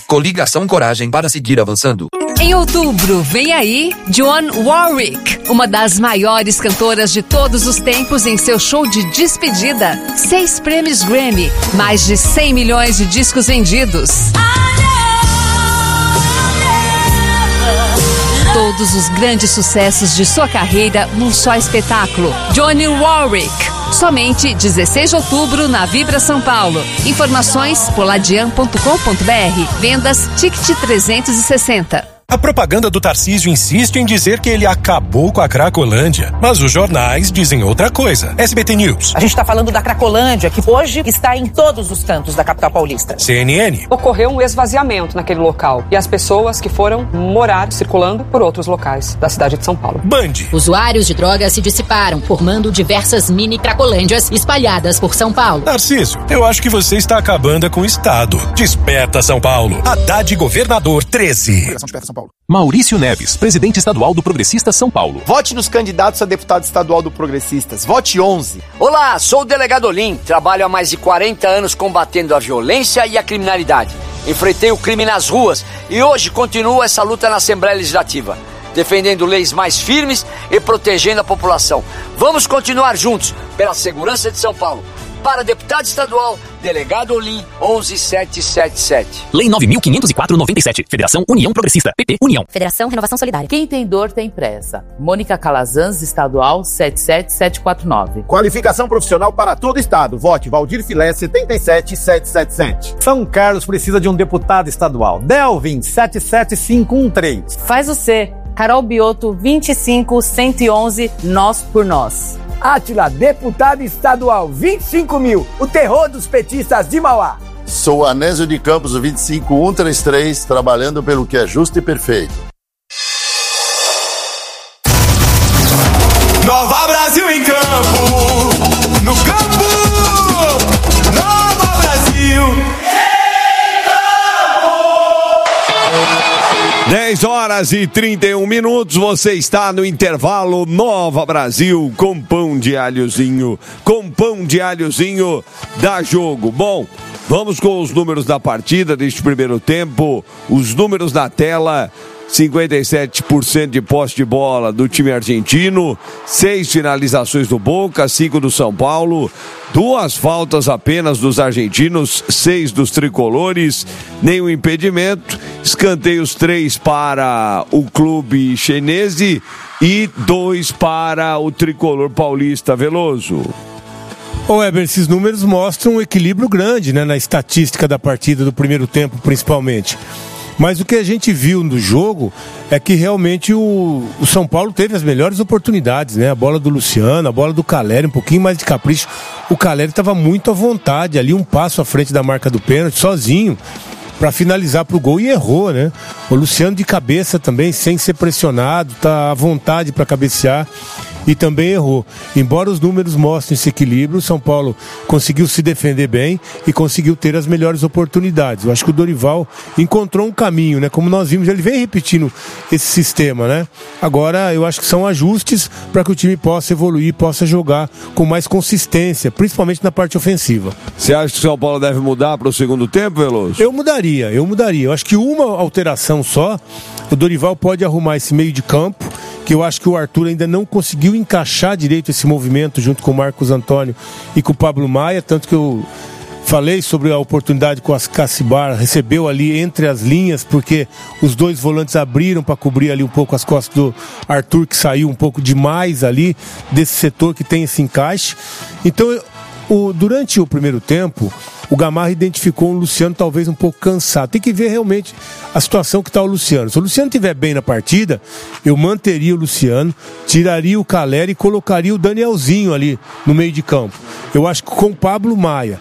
Coligação Coragem para seguir avançando. Em outubro, vem aí Dionne Warwick, uma das maiores cantoras de todos os tempos, em seu show de despedida. 6 prêmios Grammy, mais de 100 milhões de discos vendidos. Todos os grandes sucessos de sua carreira num só espetáculo. Dionne Warwick. Somente 16 de outubro na Vibra São Paulo. Informações poladian.com.br. Vendas Ticket 360. A propaganda do Tarcísio insiste em dizer que ele acabou com a Cracolândia, mas os jornais dizem outra coisa. SBT News. A gente está falando da Cracolândia, que hoje está em todos os cantos da capital paulista. CNN. Ocorreu um esvaziamento naquele local e as pessoas que foram morar circulando por outros locais da cidade de São Paulo. Band. Usuários de drogas se dissiparam, formando diversas mini Cracolândias espalhadas por São Paulo. Tarcísio, eu acho que você está acabando com o Estado. Desperta São Paulo. Haddad Governador 13. Maurício Neves, presidente estadual do Progressistas São Paulo. Vote nos candidatos a deputado estadual do Progressistas. Vote 11. Olá, sou o delegado Olim. Trabalho há mais de 40 anos combatendo a violência e a criminalidade. Enfrentei o crime nas ruas e hoje continuo essa luta na Assembleia Legislativa, defendendo leis mais firmes e protegendo a população. Vamos continuar juntos pela segurança de São Paulo. Para deputado estadual, delegado Olim 11777. Lei 9.504/97. Federação União Progressista. PP União. Federação Renovação Solidária. Quem tem dor tem pressa. Mônica Calazans, estadual 77749. Qualificação profissional para todo estado. Vote Valdir Filé 77777. São Carlos precisa de um deputado estadual. Delvin 77513. Faz o C. Carol Bioto 25111. Nós por nós. Átila, deputado estadual, 25 mil, o terror dos petistas de Mauá. Sou Anésio de Campos, 25133, trabalhando pelo que é justo e perfeito. Nova Brasil em campo, no campo, Nova Brasil. 10h31, você está no intervalo Nova Brasil com pão de alhozinho. Com pão de alhozinho dá jogo. Bom, vamos com os números da partida deste primeiro tempo. Os números na tela: 57% de posse de bola do time argentino, 6 finalizações do Boca, 5 do São Paulo, 2 faltas apenas dos argentinos, 6 dos tricolores, nenhum impedimento, escanteios 3 para o clube chinese e 2 para o tricolor paulista. Veloso. Ô Weber, esses números mostram um equilíbrio grande, né, na estatística da partida do primeiro tempo, principalmente. Mas o que a gente viu no jogo é que realmente o São Paulo teve as melhores oportunidades, né? A bola do Luciano, a bola do Caleri, um pouquinho mais de capricho. O Caleri estava muito à vontade ali, um passo à frente da marca do pênalti, sozinho, para finalizar pro gol, e errou, né? O Luciano de cabeça também, sem ser pressionado, tá à vontade para cabecear. E também errou. Embora os números mostrem esse equilíbrio, o São Paulo conseguiu se defender bem e conseguiu ter as melhores oportunidades. Eu acho que o Dorival encontrou um caminho, né? Como nós vimos, ele vem repetindo esse sistema, né? Agora, eu acho que são ajustes para que o time possa evoluir, possa jogar com mais consistência, principalmente na parte ofensiva. Você acha que o São Paulo deve mudar para o segundo tempo, Veloso? Eu mudaria. Eu acho que uma alteração só, o Dorival pode arrumar esse meio de campo, que eu acho que o Arthur ainda não conseguiu encaixar direito esse movimento junto com o Marcos Antônio e com o Pablo Maia, tanto que eu falei sobre a oportunidade que o Ascacibar recebeu ali entre as linhas, porque os dois volantes abriram para cobrir ali um pouco as costas do Arthur, que saiu um pouco demais ali desse setor que tem esse encaixe. Então, durante o primeiro tempo, o Gamarra identificou um Luciano talvez um pouco cansado. Tem que ver realmente a situação que está o Luciano. Se o Luciano estiver bem na partida, eu manteria o Luciano, tiraria o Caleri e colocaria o Danielzinho ali no meio de campo. Eu acho que com o Pablo Maia,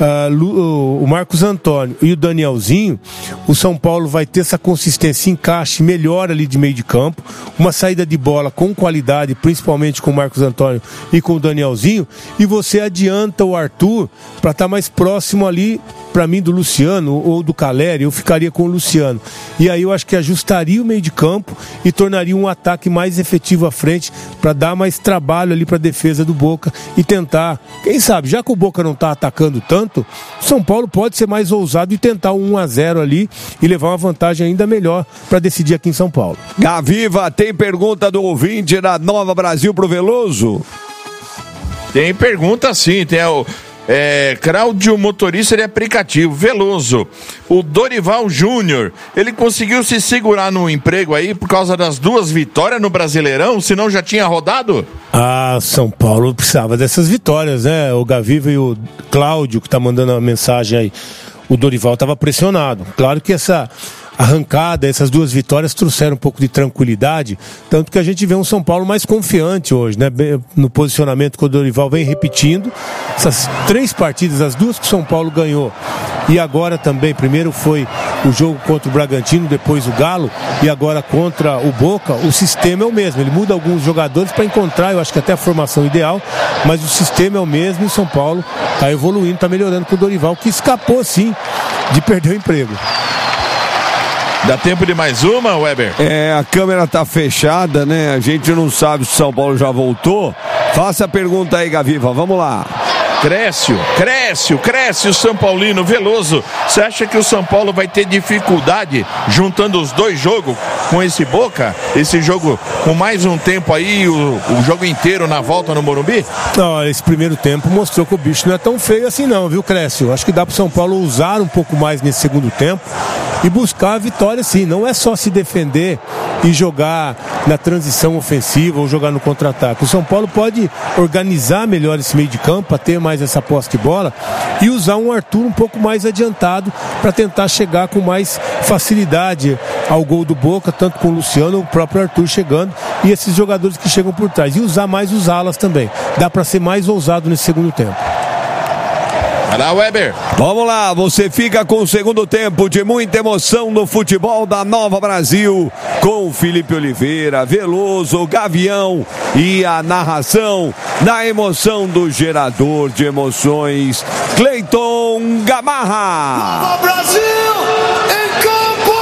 o Marcos Antônio e o Danielzinho, o São Paulo vai ter essa consistência, encaixe melhor ali de meio de campo, uma saída de bola com qualidade, principalmente com o Marcos Antônio e com o Danielzinho, e você adianta o Arthur para estar mais próximo ali, para mim, do Luciano ou do Caleri. Eu ficaria com o Luciano, e aí eu acho que ajustaria o meio de campo e tornaria um ataque mais efetivo à frente, para dar mais trabalho ali para a defesa do Boca e tentar, quem sabe, já que o Boca não está atacando tanto, momento, o São Paulo pode ser mais ousado e tentar um 1-0 ali e levar uma vantagem ainda melhor para decidir aqui em São Paulo. Gaviva, tem pergunta do ouvinte da Nova Brasil pro Veloso? Tem pergunta sim, tem o Cláudio, motorista de aplicativo. Veloso, o Dorival Júnior, ele conseguiu se segurar no emprego aí por causa das 2 vitórias no Brasileirão, senão já tinha rodado? Ah, São Paulo precisava dessas vitórias, né? O Gaviva e o Cláudio, que tá mandando a mensagem aí, o Dorival estava pressionado. Claro que essa arrancada, essas 2 vitórias trouxeram um pouco de tranquilidade, tanto que a gente vê um São Paulo mais confiante hoje, né? No posicionamento que o Dorival vem repetindo. Essas 3 partidas, as 2 que o São Paulo ganhou, e agora também, primeiro foi o jogo contra o Bragantino, depois o Galo, e agora contra o Boca, o sistema é o mesmo. Ele muda alguns jogadores para encontrar, eu acho que até a formação ideal, mas o sistema é o mesmo e o São Paulo está evoluindo, está melhorando com o Dorival, que escapou sim de perder o emprego. Dá tempo de mais uma, Weber? A câmera tá fechada, né? A gente não sabe se o São Paulo já voltou. Faça a pergunta aí, Gaviva, vamos lá. Cresce o São Paulino. Veloso, você acha que o São Paulo vai ter dificuldade juntando os 2 jogos com esse Boca? Esse jogo com mais um tempo aí, o jogo inteiro na volta no Morumbi? Não, esse primeiro tempo mostrou que o bicho não é tão feio assim não, viu, Cresce? Acho que dá pro São Paulo usar um pouco mais nesse segundo tempo e buscar a vitória sim. Não é só se defender e jogar na transição ofensiva ou jogar no contra-ataque. O São Paulo pode organizar melhor esse meio de campo para ter mais essa posse de bola e usar um Arthur um pouco mais adiantado para tentar chegar com mais facilidade ao gol do Boca, tanto com o Luciano, o próprio Arthur chegando e esses jogadores que chegam por trás. E usar mais os alas também. Dá para ser mais ousado nesse segundo tempo. Vai lá, Weber. Vamos lá, você fica com o segundo tempo de muita emoção no futebol da Nova Brasil, com Felipe Oliveira, Veloso, Gavião e a narração na emoção do gerador de emoções, Cleiton Gamarra. Nova Brasil em campo!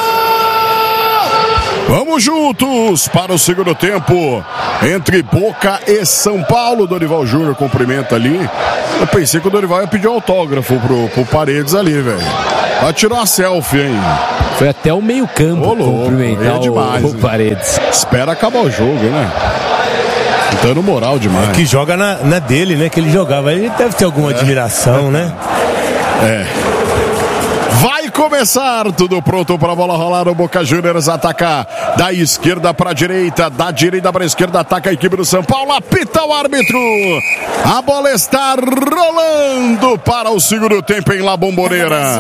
Vamos juntos para o segundo tempo entre Boca e São Paulo. Dorival Júnior cumprimenta ali. Eu pensei que o Dorival ia pedir autógrafo pro Paredes ali, velho. Vai tirar uma selfie, hein? Foi até o meio campo cumprimentar o Paredes. Espera acabar o jogo, né? Dando moral demais. Que joga na dele, né? Que ele jogava. Ele deve ter alguma admiração, né? Vai começar, tudo pronto para a bola rolar. O Boca Juniors atacar da esquerda para a direita, da direita para a esquerda, ataca a equipe do São Paulo, apita o árbitro. A bola está rolando para o segundo tempo em La Bombonera.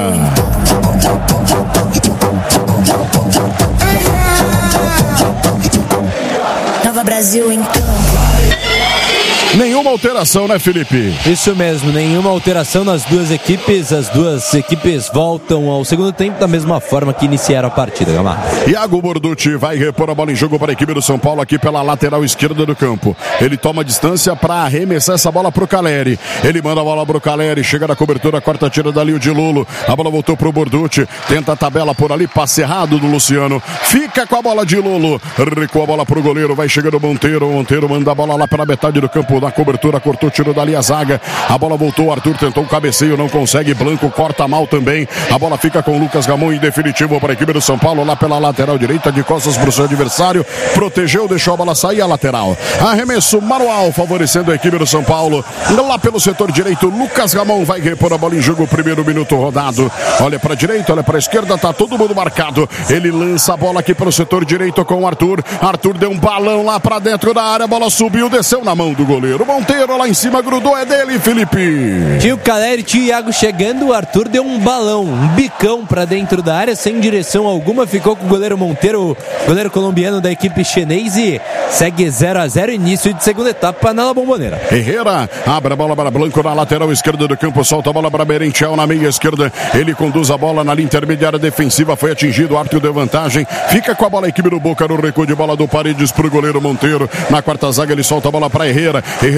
Nova Brasil em campo. Nenhuma alteração, né, Felipe? Isso mesmo, nenhuma alteração nas 2 equipes. As 2 equipes voltam ao segundo tempo da mesma forma que iniciaram a partida, Gamarra. Iago Borducci vai repor a bola em jogo para a equipe do São Paulo aqui pela lateral esquerda do campo. Ele toma distância para arremessar essa bola pro Caleri. Ele manda a bola pro Caleri, chega na cobertura, quarta tira dali o de Lulo. A bola voltou pro Borducci, tenta a tabela por ali, passe errado do Luciano. Fica com a bola de Lulo, recua a bola pro goleiro, vai chegando o Monteiro. Monteiro manda a bola lá pela metade do campo. Na cobertura, cortou, tirou dali a zaga. A bola voltou, Arthur tentou um cabeceio, não consegue. Blanco corta mal também. A bola fica com o Lucas Gamon em definitivo para a equipe do São Paulo, lá pela lateral direita, de costas para o seu adversário. Protegeu, deixou a bola sair, a lateral. Arremesso manual, favorecendo a equipe do São Paulo. Lá pelo setor direito, Lucas Gamon vai repor a bola em jogo, primeiro minuto rodado. Olha para a direita, olha para a esquerda, tá todo mundo marcado. Ele lança a bola aqui pelo setor direito com o Arthur. Arthur deu um balão lá para dentro da área, a bola subiu, desceu na mão do goleiro. Monteiro lá em cima, grudou, é dele, Felipe. Tinha o Caleri, tinha o Iago chegando, o Arthur deu um balão, um bicão pra dentro da área, sem direção alguma, ficou com o goleiro Monteiro, goleiro colombiano da equipe chinês, e segue 0-0, início de segunda etapa na La Bombonera. Herrera abre a bola para Blanco na lateral esquerda do campo, solta a bola para Merentiel na meia esquerda, ele conduz a bola na linha intermediária defensiva, foi atingido, Arthur deu vantagem, fica com a bola a equipe do Boca no recuo de bola do Paredes pro goleiro Monteiro, na quarta zaga ele solta a bola para Herrera vai conduzir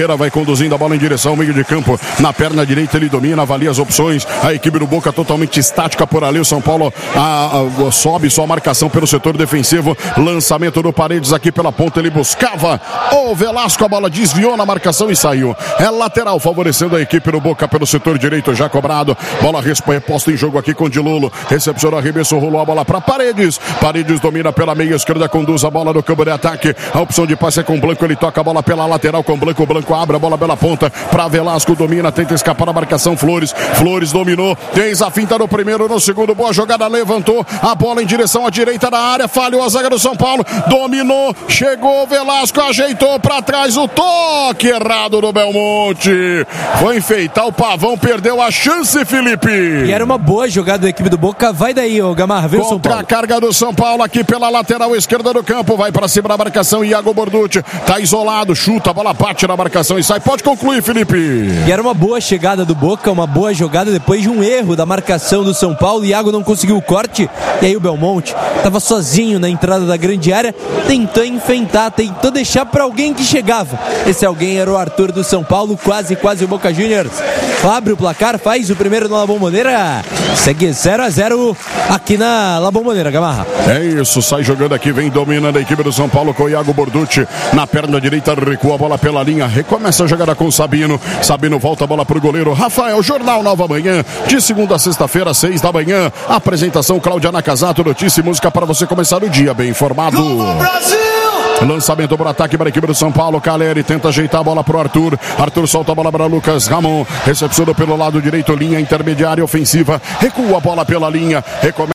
conduzindo a bola em direção ao meio de campo. Na perna direita ele domina, avalia as opções. A equipe do Boca totalmente estática por ali. O São Paulo sobe sua marcação pelo setor defensivo. Lançamento do Paredes aqui pela ponta. Ele buscava o Velasco. A bola desviou na marcação e saiu. É lateral, favorecendo a equipe do Boca pelo setor direito, já cobrado. Bola reposta em jogo aqui com Dilolo. Recepcionou, arremesso, rolou a bola para Paredes. Paredes domina pela meia esquerda, conduz a bola no campo de ataque. A opção de passe é com Blanco. Ele toca a bola pela lateral com Blanco. Blanco abre a bola pela ponta para Velasco. Domina, tenta escapar da marcação. Flores dominou. Tem a finta no primeiro, no segundo. Boa jogada, levantou a bola em direção à direita da área. Falhou a zaga do São Paulo. Dominou, chegou Velasco, ajeitou para trás. O toque errado do Belmonte. Foi enfeitar o Pavão, perdeu a chance, Felipe. E era uma boa jogada da equipe do Boca. Vai daí, ô Gamarra, viu, São Paulo? Contra a carga do São Paulo aqui pela lateral esquerda do campo. Vai para cima da marcação. Iago Borducci tá isolado, chuta, a bola bate na marcação e sai. Pode concluir, Felipe. E era uma boa chegada do Boca, uma boa jogada depois de um erro da marcação do São Paulo. Iago não conseguiu o corte. E aí o Belmonte estava sozinho na entrada da grande área. Tentou enfrentar, tentou deixar para alguém que chegava. Esse alguém era o Arthur do São Paulo. Quase o Boca Juniors abre o placar, faz o primeiro na La Bombonera. Segue 0-0 aqui na La Bombonera, Gamarra. É isso, sai jogando aqui, vem dominando a equipe do São Paulo com o Iago Borducci. Na perna direita, recua a bola pela linha, recomeça a jogada com o Sabino. Sabino volta a bola pro goleiro Rafael. Jornal Nova Manhã, de segunda a sexta-feira, 6 da manhã. Apresentação Cláudia Nakazato, notícia e música para você começar o dia bem informado. Lançamento para ataque para a equipe do São Paulo. Caleri tenta ajeitar a bola para o Arthur. Arthur solta a bola para Lucas Ramon. Recepcionou pelo lado direito, linha intermediária ofensiva. Recua a bola pela linha.